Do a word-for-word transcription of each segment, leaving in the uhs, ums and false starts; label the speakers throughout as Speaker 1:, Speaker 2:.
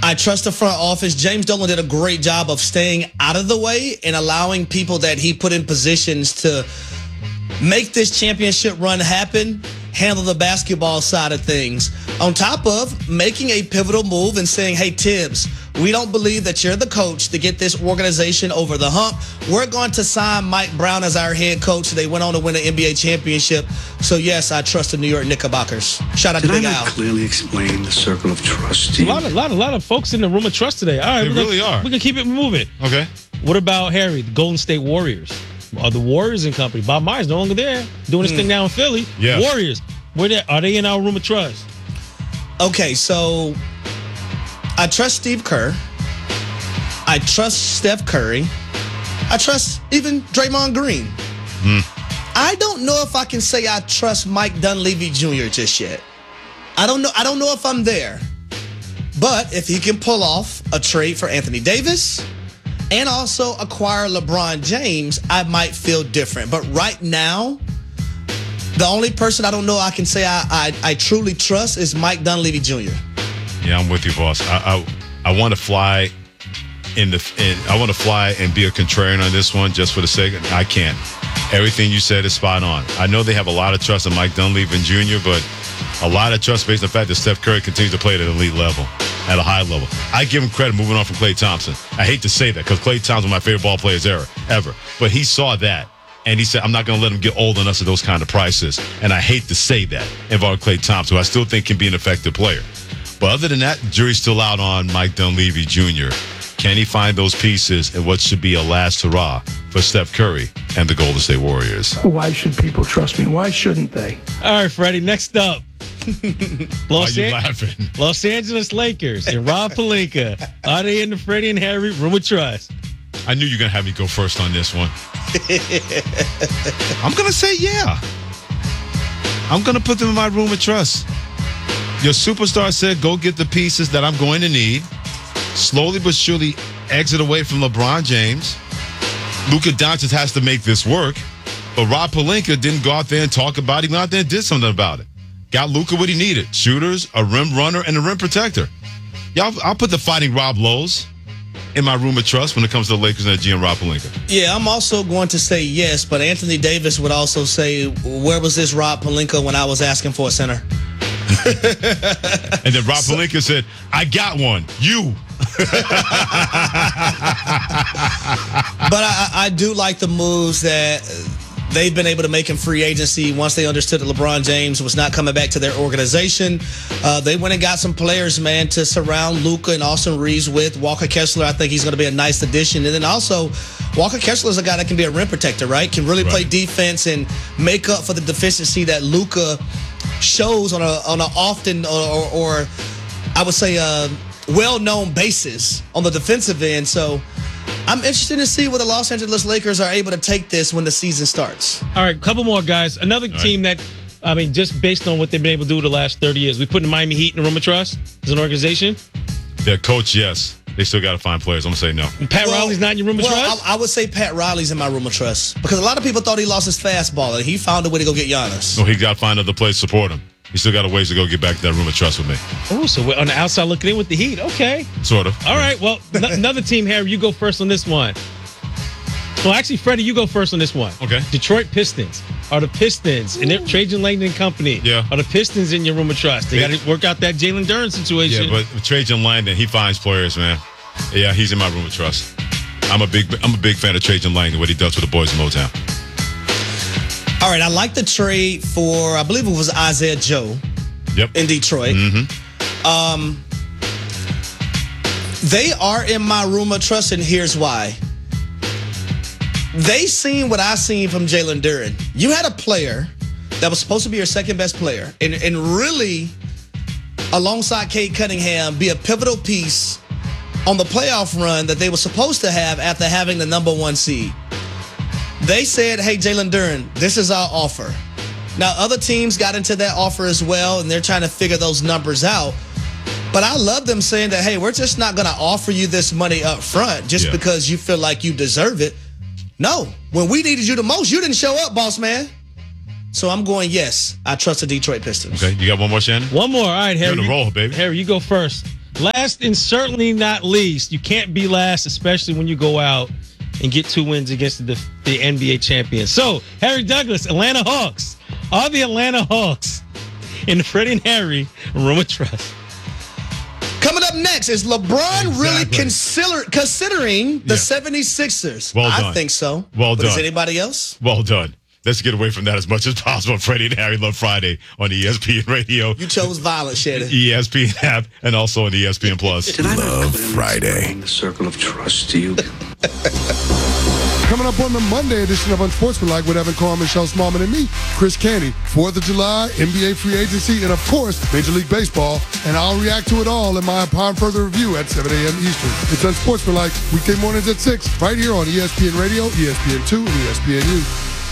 Speaker 1: I trust the front office. James Dolan did a great job of staying out of the way and allowing people that he put in positions to make this championship run happen, handle the basketball side of things. On top of making a pivotal move and saying, hey, Tibbs, we don't believe that you're the coach to get this organization over the hump. We're going to sign Mike Brown as our head coach. They went on to win an N B A championship. So, yes, I trust the New York Knickerbockers. Shout out
Speaker 2: Did
Speaker 1: to Big
Speaker 2: I
Speaker 1: Al.
Speaker 2: not clearly explain the circle of trust to
Speaker 3: A
Speaker 2: you?
Speaker 3: lot, of, lot, of, lot of folks in the room of trust today. All right,
Speaker 4: They
Speaker 3: we're
Speaker 4: really
Speaker 3: gonna,
Speaker 4: are.
Speaker 3: We can keep it moving.
Speaker 4: Okay.
Speaker 3: What about Harry, the Golden State Warriors? Are the Warriors and company? Bob Myers no longer there, doing his thing down in Philly.
Speaker 4: Yeah.
Speaker 3: Warriors, where they, are they in our room of trust?
Speaker 1: Okay, so I trust Steve Kerr. I trust Steph Curry. I trust even Draymond Green. I don't know if I can say I trust Mike Dunleavy Junior just yet. I don't know. I don't know if I'm there. But if he can pull off a trade for Anthony Davis and also acquire LeBron James, I might feel different. But right now, the only person I don't know I can say I I, I truly trust is Mike Dunleavy Junior
Speaker 4: Yeah, I'm with you, boss. I I, I want to fly in the. In, I want to fly and be a contrarian on this one just for the sake. Of, I can't. Everything you said is spot on. I know they have a lot of trust in Mike Dunleavy Junior, but a lot of trust based on the fact that Steph Curry continues to play at an elite level, at a high level. I give him credit moving on from Klay Thompson. I hate to say that because Klay Thompson was my favorite ball players ever, ever. But he saw that. And he said, I'm not going to let him get old on us at those kind of prices. And I hate to say that involving Klay Thompson, who I still think can be an effective player. But other than that, the jury's still out on Mike Dunleavy Junior Can he find those pieces in what should be a last hurrah for Steph Curry and the Golden State Warriors?
Speaker 5: Why should people trust me? Why shouldn't they?
Speaker 3: All right, Freddie, next up.
Speaker 4: Why
Speaker 3: Los,
Speaker 4: are you
Speaker 3: An-
Speaker 4: laughing?
Speaker 3: Los Angeles Lakers and Rob Pelinka. Are they in the Freddie and Harry room of trust?
Speaker 4: I knew you were going to have me go first on this one. I'm going to say yeah. I'm going to put them in my room of trust. Your superstar said, go get the pieces that I'm going to need. Slowly but surely exit away from LeBron James. Luka Doncic has to make this work. But Rob Pelinka didn't go out there and talk about it. He went out there and did something about it. Got Luka what he needed. Shooters, a rim runner, and a rim protector. Y'all, I'll put the Fighting Rob Lowe's in my room of trust when it comes to the Lakers and G M Rob Pelinka.
Speaker 1: Yeah, I'm also going to say yes, but Anthony Davis would also say, where was this Rob Pelinka when I was asking for a center?
Speaker 4: And then Rob so, Pelinka said, I got one. You.
Speaker 1: But I, I do like the moves that they've been able to make in free agency once they understood that LeBron James was not coming back to their organization. Uh, they went and got some players, man, to surround Luka and Austin Reeves with. Walker Kessler, I think he's going to be a nice addition. And then also, Walker Kessler is a guy that can be a rim protector, right? Can really right. play defense and make up for the deficiency that Luka shows on a on an often or, or, or I would say a well-known basis on the defensive end. So I'm interested to see where the Los Angeles Lakers are able to take this when the season starts.
Speaker 3: All right, couple more guys. Another
Speaker 4: All
Speaker 3: team
Speaker 4: right.
Speaker 3: that, I mean, just based on what they've been able to do the last thirty years, we put the Miami Heat in the room of trust as an organization.
Speaker 4: Their coach, yes. They still got to find players. I'm going to say no.
Speaker 3: And Pat well, Riley's not in your room of
Speaker 1: well,
Speaker 3: trust?
Speaker 1: I, I would say Pat Riley's in my room of trust because a lot of people thought he lost his fastball and he found a way to go get Giannis.
Speaker 4: No, he got to find other players to support him. He still got a ways to go get back to that room of trust with me.
Speaker 3: Oh, so we're on the outside looking in with the Heat. Okay.
Speaker 4: Sort of.
Speaker 3: All right. Well, n- another team, Harry, you go first on this one. Well, actually, Freddie, you go first on this one.
Speaker 4: Okay.
Speaker 3: Detroit Pistons. Are the Pistons and their Trajan Langdon and company?
Speaker 4: Yeah.
Speaker 3: Are the Pistons in your room of trust? They got to work out that Jalen Duren situation.
Speaker 4: Yeah, but Trajan Langdon, he finds players, man. Yeah, he's in my room of trust. I'm a big, I'm a big fan of Trajan Langdon, what he does with the boys in Motown.
Speaker 1: All right, I like the trade for, I believe it was Isaiah Joe.
Speaker 4: Yep.
Speaker 1: In Detroit.
Speaker 4: Mm-hmm.
Speaker 1: Um, they are in my room of trust, and here's why. They seen what I seen from Jalen Duren. You had a player that was supposed to be your second best player, and, and really, alongside Cade Cunningham, be a pivotal piece on the playoff run that they were supposed to have after having the number one seed. They said, hey, Jalen Duren, this is our offer. Now, other teams got into that offer as well, and they're trying to figure those numbers out. But I love them saying that, hey, we're just not going to offer you this money up front just
Speaker 4: yeah.
Speaker 1: because you feel like you deserve it. No, when we needed you the most, you didn't show up, boss man. So I'm going, yes, I trust the Detroit Pistons.
Speaker 4: Okay, you got one more, Shannon?
Speaker 3: One more. All right, Harry.
Speaker 4: You're on the roll, baby.
Speaker 3: Harry, you go first. last and certainly not least, you can't be last, especially when you go out and get two wins against the, the N B A champions. So, Harry Douglas, Atlanta Hawks. Are the Atlanta Hawks in the Freddie and Harry Room of Trust?
Speaker 1: Coming up next, is LeBron
Speaker 4: Exactly.
Speaker 1: really consider, considering the
Speaker 4: Yeah.
Speaker 1: seventy-sixers?
Speaker 4: Well
Speaker 1: I
Speaker 4: done.
Speaker 1: think so.
Speaker 4: Well
Speaker 1: but
Speaker 4: done.
Speaker 1: Is anybody else?
Speaker 4: Well done. Let's get away from that as much as possible. Freddie and Harry Love Friday on E S P N Radio,
Speaker 1: You chose violence, Shannon.
Speaker 4: E S P N app, and also on E S P N Plus.
Speaker 2: Did I not
Speaker 5: Love
Speaker 2: clearly
Speaker 5: Friday.
Speaker 2: explain the circle of trust to you?
Speaker 6: Coming up on the Monday edition of Unsportsmanlike with Evan Carr, Michelle Smallman, and me, Chris Canty. fourth of July, N B A free agency, and of course, Major League Baseball. And I'll react to it all in my upon further review at seven a.m. Eastern. It's Unsportsmanlike, weekday mornings at six, right here on E S P N Radio, E S P N two, and E S P N U.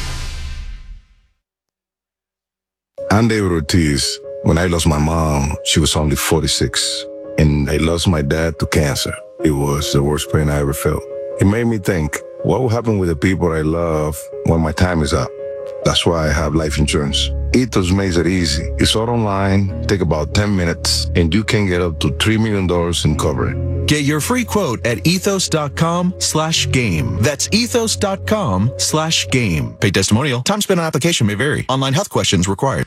Speaker 7: I'm David Ortiz. When I lost my mom, she was only forty-six. And I lost my dad to cancer. It was the worst pain I ever felt. It made me think, what will happen with the people I love when my time is up? That's why I have life insurance. Ethos makes it easy. It's all online, take about ten minutes, and you can get up to three million dollars in coverage.
Speaker 8: Get your free quote at ethos.com slash game. That's ethos.com slash game. Paid testimonial. Time spent on application may vary. Online health questions required.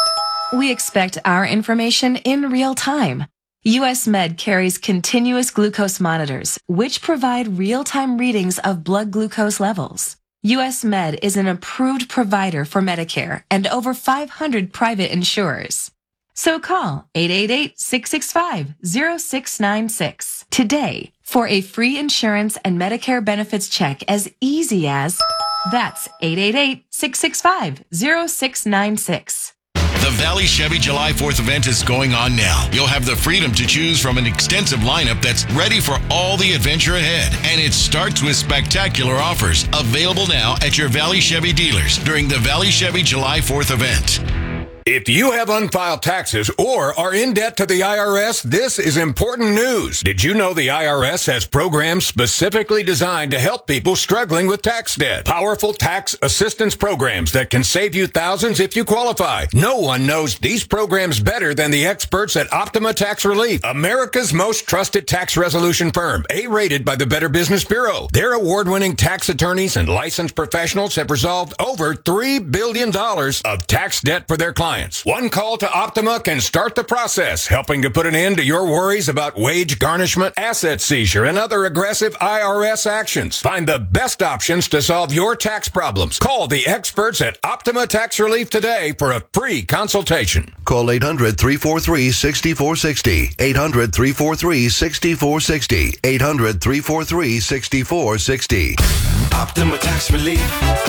Speaker 9: We expect our information in real time. U S Med carries continuous glucose monitors, which provide real-time readings of blood glucose levels. U S Med is an approved provider for Medicare and over five hundred private insurers. So call eight eight eight, six six five, zero six nine six today for a free insurance and Medicare benefits check as easy as that's eight eight eight, six six five, zero six nine six.
Speaker 10: The Valley Chevy July fourth event is going on now. You'll have the freedom to choose from an extensive lineup that's ready for all the adventure ahead. And it starts with spectacular offers available now at your Valley Chevy dealers during the Valley Chevy July fourth event.
Speaker 11: If you have unfiled taxes or are in debt to the I R S, this is important news. Did you know the I R S has programs specifically designed to help people struggling with tax debt? Powerful tax assistance programs that can save you thousands if you qualify. No one knows these programs better than the experts at Optima Tax Relief, America's most trusted tax resolution firm, A-rated by the Better Business Bureau. Their award-winning tax attorneys and licensed professionals have resolved over three billion dollars of tax debt for their clients. One call to Optima can start the process, helping to put an end to your worries about wage garnishment, asset seizure, and other aggressive I R S actions. Find the best options to solve your tax problems. Call the experts at Optima Tax Relief today for a free consultation.
Speaker 12: Call eight hundred, three four three, six four six zero. eight hundred, three four three, six four six zero. eight hundred, three four three, six four six zero.
Speaker 11: Optima Tax Relief.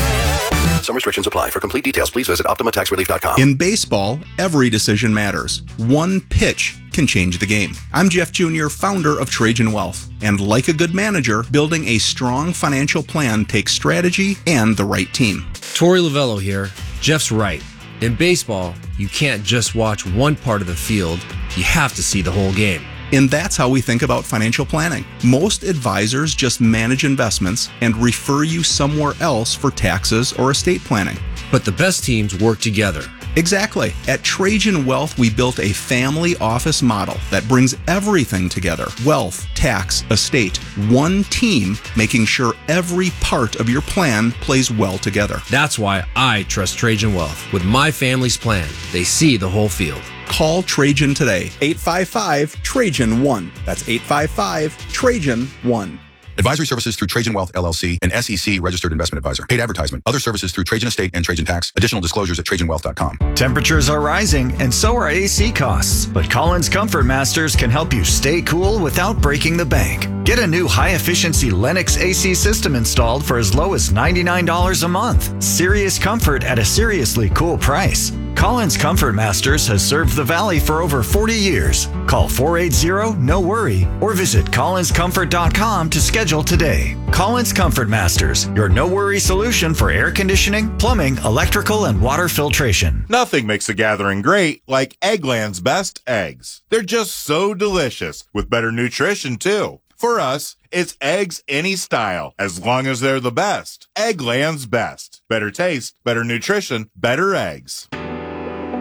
Speaker 12: Some restrictions apply. For complete details, please visit optima tax relief dot com.
Speaker 13: In baseball, every decision matters. One pitch can change the game. I'm Jeff Junior, founder of Trajan Wealth. And like a good manager, building a strong financial plan takes strategy and the right team.
Speaker 14: Torey Lavello here. Jeff's right. In baseball, you can't just watch one part of the field. You have to see the whole game.
Speaker 13: And that's how we think about financial planning. Most advisors just manage investments and refer you somewhere else for taxes or estate planning.
Speaker 14: But the best teams work together.
Speaker 13: Exactly. At Trajan Wealth, we built a family office model that brings everything together. Wealth, tax, estate. One team making sure every part of your plan plays well together.
Speaker 14: That's why I trust Trajan Wealth. With my family's plan, they see the whole field.
Speaker 13: Call Trajan today. eight five five, Trajan one. That's eight five five, Trajan one.
Speaker 15: Advisory services through Trajan Wealth, L L C, an S E C registered investment advisor. Paid advertisement. Other services through Trajan Estate and Trajan Tax. Additional disclosures at trajan wealth dot com.
Speaker 16: Temperatures are rising, and so are A C costs. But Collins Comfort Masters can help you stay cool without breaking the bank. Get a new high-efficiency Lennox A C system installed for as low as ninety-nine dollars a month. Serious comfort at a seriously cool price. Collins Comfort Masters has served the Valley for over forty years. Call four eight zero, N O worry or visit collins comfort dot com to schedule today. Collins Comfort Masters, your no-worry solution for air conditioning, plumbing, electrical, and water filtration.
Speaker 17: Nothing makes a gathering great like Eggland's best eggs. They're just so delicious, with better nutrition too. For us, it's eggs any style, as long as they're the best. Eggland's best. Better taste, better nutrition, better eggs.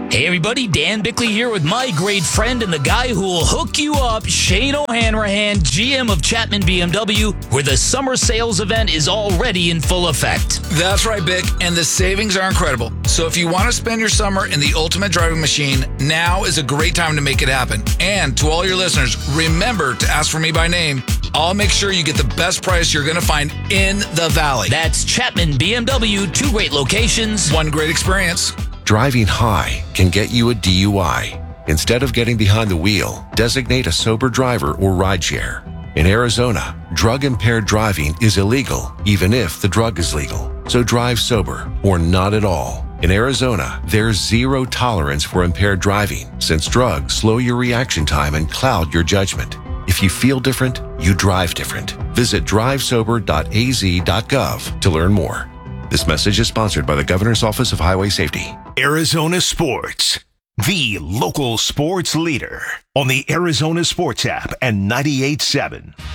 Speaker 18: Hey everybody, Dan Bickley here with my great friend and the guy who will hook you up, Shane O'Hanrahan, G M of Chapman B M W, where the summer sales event is already in full effect.
Speaker 19: That's right, Bick, and the savings are incredible. So if you want to spend your summer in the ultimate driving machine, now is a great time to make it happen. And to all your listeners, remember to ask for me by name. I'll make sure you get the best price you're going to find in the Valley.
Speaker 18: That's Chapman B M W, two great locations,
Speaker 19: one great experience.
Speaker 20: Driving high can get you a D U I. Instead of getting behind the wheel, designate a sober driver or rideshare. In Arizona, drug-impaired driving is illegal, even if the drug is legal. So drive sober or not at all. In Arizona, there's zero tolerance for impaired driving, since drugs slow your reaction time and cloud your judgment. If you feel different, you drive different. Visit drive sober dot a z dot gov to learn more. This message is sponsored by the Governor's Office of Highway Safety.
Speaker 21: Arizona Sports, the local sports leader on the Arizona Sports app and ninety-eight point seven.